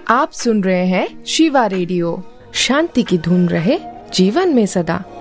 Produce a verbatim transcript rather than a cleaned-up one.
आप सुन रहे हैं शिवा रेडियो। शांति की धुन रहे जीवन में सदा।